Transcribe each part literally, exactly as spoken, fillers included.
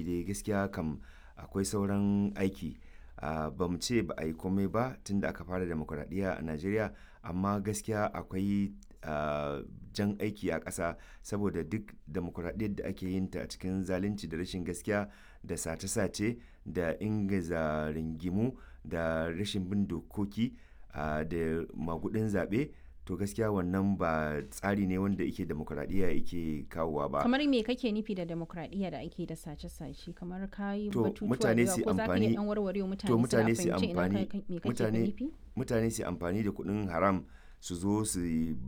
dai gaskiya kam akwai sauran aiki. Uh, ba mu ce ba a yi komai ba tun da aka fara demokuraɗiyya a Najeriya, amma gaskiya akwai uh, jan aiki a ƙasa, saboda duk demokuraɗiyyar da ake yin ta a cikin zalunci da rashin gaskiya da sace-sace da ingiza ringimu da rashin bin dokoki uh, da magudin zaɓe, to gaskiya wannan ba tsari ne wanda yake demokuraɗiyya yake kawowa ba. Kamar me kake nufi da demokuraɗiyya da ake da sace-sace? Kamar kayi To batutuwa da mutane yawa su ko za ka iya amfani ɗan warware wa to mutane mutane su su fahimci ina amfani ka- me kake mutane nufi? mutane su amfani da kuɗin haram su zo su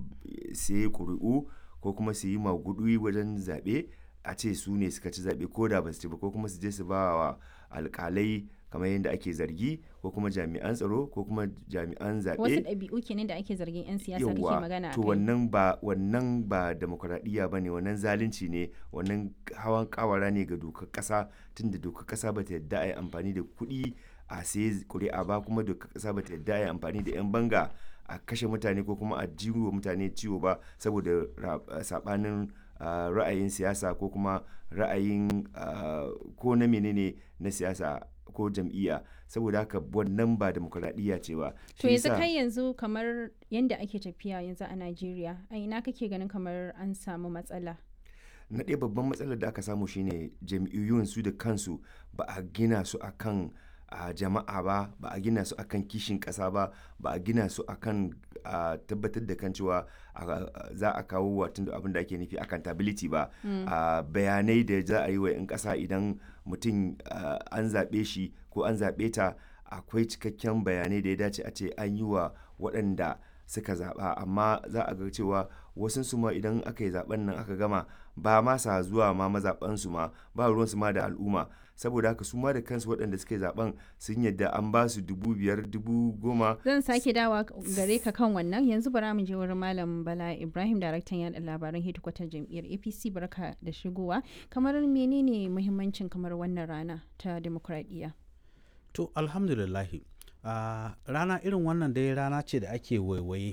sayi ƙuri'u ko kuma su yi maguɗi wajen zaɓe, a ce su ne suka ci zaɓe ko da ba su ci ba, ko kuma su je su ba wa alƙalai kamar yadda ake zargi, ko kuma jami'an tsaro ko kuma jami'an Wasu zaɓe. ɗabi'u kenan da ake zargin 'yan siyasa kake Yawwa, magana a to kai. wannan ba wannan ba demokuraɗiyya ba ne, wannan zalunci ne, wannan hawan kawara ne ga dokar ƙasa, tunda dokar ƙasa ba ta yadda a yi amfani da kuɗi a sayi ƙuri'a ba, kuma dokar ƙasa ba ta yadda a yi amfani da 'yan banga a kashe mutane ko kuma a jiwo mutane ciwo ba saboda ra- saɓanin uh, ra'ayin siyasa ko kuma ra'ayin uh, ko na menene na siyasa ko jam'iyya. Saboda haka wannan ba demokuraɗiyya ce ba. To Shi yanzu yasa- kai yanzu kamar yanda ake tafiya yanzu a Najeriya, a ina kake ganin kamar an samu matsala? na ɗaya babban matsalar da aka samu shine jam'iyyun su da kansu ba a gina su akan a jama'a ba, ba a gina su akan kishin ƙasa ba, ba a gina su akan a tabbatar da kan cewa a- za a kawo watan da abin da ake nufi accountability ba. a bayanai da za a yi wa 'yan ƙasa idan mutum a, an zaɓe shi ko an zaɓe ta, akwai cikakken bayanai da ya dace a ce an yi wa waɗanda suka zaɓa, amma za a ga cewa wasu su ma idan aka yi zaɓen nan aka gama ba ma sa zuwa ma mazaɓansu ma, ba ruwansu ma da al'umma, saboda haka su ma da kansu waɗanda suka yi zaɓen sun yadda an ba su dubu biyar dubu goma. Zan sake dawa gare ka kan wannan, yanzu bara mu je wurin Malam Bala Ibrahim, daraktan yaɗa labaran hedikwatar jam'iyyar A P C. Barka da shigowa. Kamar menene muhimmancin kamar wannan rana ta demokuraɗiyya? To alhamdulillahi, uh, rana irin wannan dai rana ce da ake waiwaye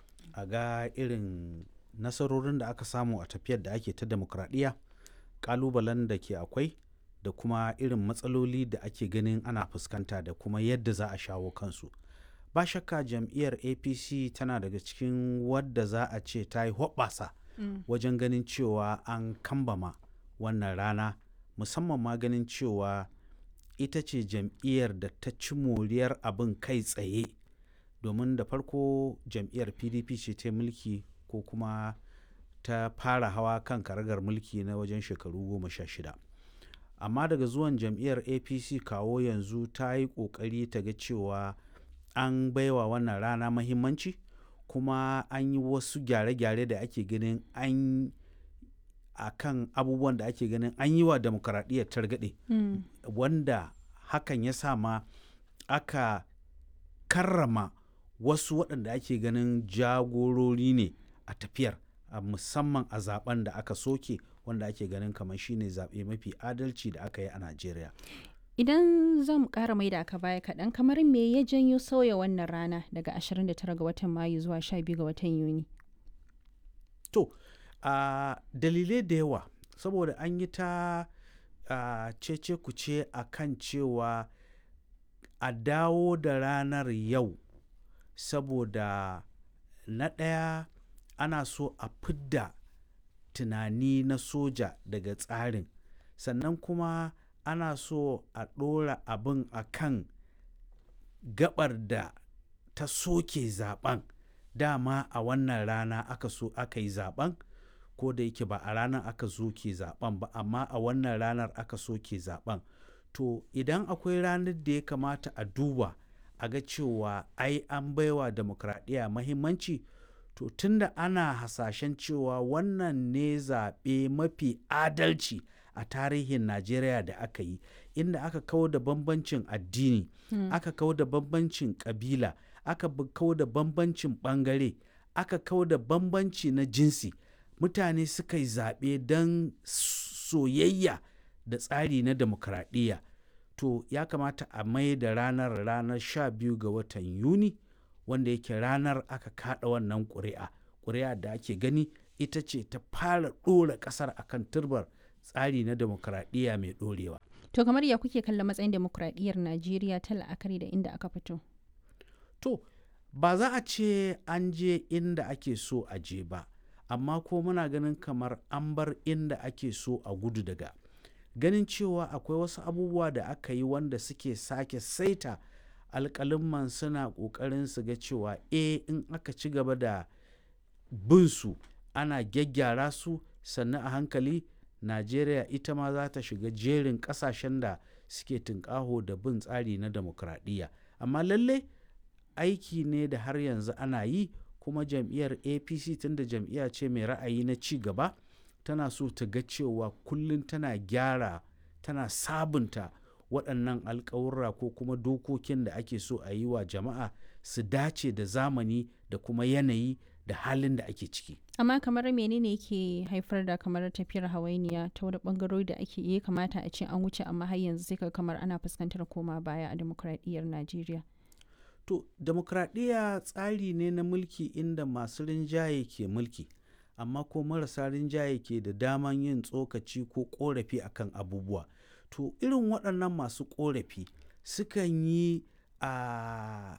a ga irin nasarorin da aka samu a tafiyar da ake ta demokradiyya, kalubalen da ke akwai, da kuma irin matsaloli da ake ganin ana fuskanta da kuma yadda za a shawo kansu. Ba shakka jam'iyyar A P C tana daga cikin wadda za a ce ta yi hoɓɓasa Mm. wajen ganin cewa an kambama wannan rana, musamman ma ganin cewa ita ce jam'iyyar da ta ci moriyar abin kai tsaye, domin da farko jam'iyyar P D P ce ta mulki ko kuma ta fara hawa kan karagar mulki na wajen shekaru goma sha shida. Amma daga zuwan jam'iyyar A P C kawo yanzu ta yi ƙoƙari ta ga cewa an baiwa wannan rana mahimmanci, kuma an yi wasu gyare-gyare da ake ganin an a kan abubuwan da ake ganin an yi wa demokaradiyyar targaɗe, Mm. wanda hakan ya sa ma aka karrama wasu waɗanda ake ganin jagorori ne a tafiyar, a musamman a zaben da aka soke, wanda ake ganin kamar shine zaɓe mafi adalci da aka yi a Najeriya. Idan zan ƙara mai da aka baya kaɗan, kamar me ya janyo sauya wannan rana daga ashirin da tara ga watan Mayu zuwa sha biyu ga watan Yuni? To, a dalilai da yawa, saboda an yi ta a cece kuce a kan cewa a dawo da ranar yau, saboda na ɗaya ana so a fidda tunani na soja daga tsarin, sannan kuma ana so a ɗora abin a kan gabar da ta soke zaben. Dama a wannan rana aka so aka yi zaben, ko da yake ba a ranar aka soke zaben ba, amma a wannan ranar aka soke zaben. To idan akwai ranar da ya kamata a duba a ga cewa ai an baiwa demokradiyya mahimmanci, to tunda ana hasashen cewa wannan ne zaɓe mafi adalci a tarihin Najeriya da aka yi, inda aka kawo da bambancin addini, Mm. aka kawo da bambancin ƙabila, aka kawo da bambancin ɓangare, aka kawo da bambanci na jinsi, mutane suka yi zaɓe don soyayya da tsari na demokradiyya. To ya kamata a mai da ranar ranar sha biyu ga watan Yuni, wanda yake ranar aka kaɗa wannan ƙuri'a, ƙuri'a da ake gani ita ce ta fara ɗora ƙasar akan turbar tsari na demokradiyya mai ɗorewa. To kamar ya kuke kallon matsayin demokradiyyar Najeriya ta la'akari da inda aka fito? To ba za a ce an je inda ake so a je ba, amma ko muna ganin kamar an bar inda ake so a gudu daga. Ganin cewa akwai wasu abubuwa da aka yi wanda suke sake saita alƙalimman suna ƙoƙarin su ga cewa e in aka ci gaba da bin su ana gyaggyara su sannan a hankali Najeriya ita ma za ta shiga jerin ƙasashen da suke tunƙaho da bin tsari na demokradiyya. Amma lalle aiki ne da har yanzu ana yi, kuma jam'iyyar A P C tunda jam'iyya ce mai ra'ayi na ci gaba tana so ta ga cewa kullum tana gyara tana sabunta waɗannan alƙawurra ko kuma dokokin da ake so a yi wa jama'a su dace da zamani da kuma yanayi da halin da ake ciki. Amma kamar menene ke haifar da kamar tafiyar hawainiya ta wani bangarori da ake iya kamata a ce an wuce amma har yanzu sai ka kamar ana fuskantar koma baya a demokradiyyar Najeriya? To, demokradiyya tsari ne na mulki inda masu rinjaye ke mulki, amma ko marasa rinjaye ke da daman yin tsokaci ko korafi akan abubuwa. To, irin waɗannan masu korafi sukan yi a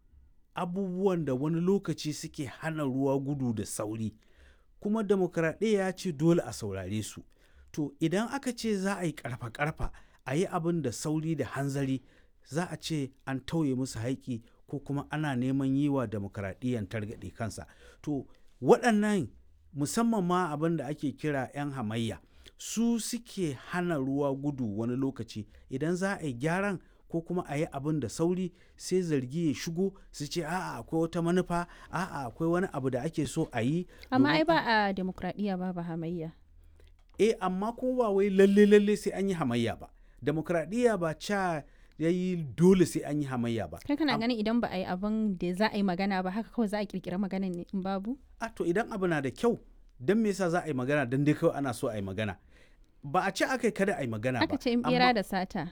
abubuwan da wani lokaci suke hana ruwa gudu da sauri, kuma demokradiyya ya ce dole a saurare su. To, idan aka ce za a yi ƙarfa-ƙarfa a yi abin da sauri da hanzari, za a ce an tauye musu haƙƙi ko kuma ana neman yi wa demokradiyyan targaɗe kansa. To waɗannan musamman ma abin da ake kira 'yan hamayya su suke hana ruwa gudu wani lokaci. Idan za a yi gyaran ko kuma a yi abin da sauri sai zargi ya shigo su ce a'a akwai wata manufa, a'a akwai wani abu da ake so a yi. Amma ai ba a demokradiyya ba ba hamayya. Eh amma kuma ba wai lalle lalle sai an yi hamayya ba. Demokradiyya ba ca ya yi dole sai an yi hamayya ba. Kai kana ganin idan ba a yi abin da za a yi magana ba haka kawai za a kirkira magana ne in babu? A to idan abu na da kyau don me yasa za a yi magana don dai kawai ana so a yi magana. Ba a ce aka yi kada a yi magana ba. Aka ce in bera da sata.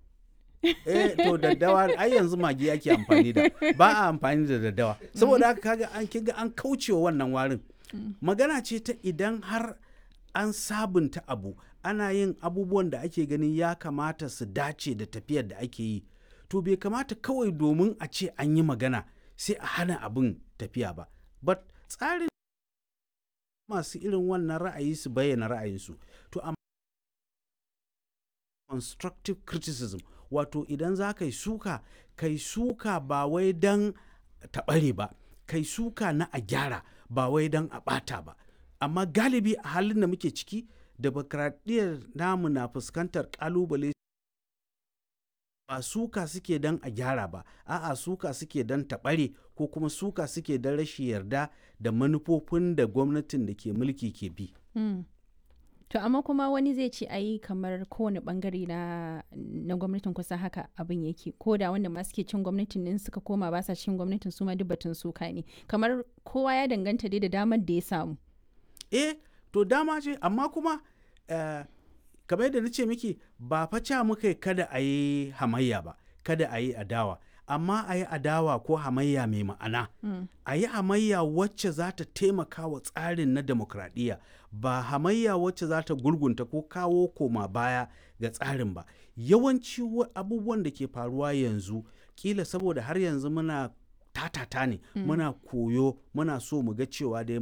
Eh to daddawa ai yanzu magi ake amfani da ba a amfani da daddawa saboda haka kaga an kiga an kaucewa wannan warin. Magana ce ta idan har an sabunta abu ana yin abubuwan da ake ganin ya kamata su dace da tafiyar da ake yi, to bai kamata kawai domin a ce an yi magana sai a hana abin tafiya ba. But tsarin masu irin wannan ra'ayi su bayyana ra'ayinsu. To amma constructive criticism, wato idan za ka yi suka kai suka ba wai don taɓare ba, kai suka na a gyara ba wai don a ɓata ba. Amma galibi a halin da muke ciki demokradiyyar namu na fuskantar kalubale, ba suka suke don a gyara ba, a'a suka suke don taɓare ko kuma suka suke don rashin yarda da manufofin da gwamnatin da ke mulki ke bi. Mm. To amma kuma wani zai ce ayi kamar kowane bangare na, na gwamnatin kusa haka abin yake, ko da wanda ma suke cin gwamnatin din suka koma ba sa cin gwamnatin su ma duk batun suka ne, kamar kowa ya danganta dai da damar da ya samu. Eh to dama ce, amma kuma uh, kamar yadda na ce miki ba faca muka kada a yi hamayya ba, kada a yi adawa, amma a yi adawa ko hamayya mai ma'ana. Mm. A yi hamayya wacce za ta taimaka wa tsarin na demokradiyya, ba hamayya wacce za ta gurgunta ko kawo koma baya ga tsarin ba. Yawanci abubuwan da ke faruwa yanzu kila saboda har yanzu muna tatata ne, mm. muna koyo, muna so mu ga cewa dai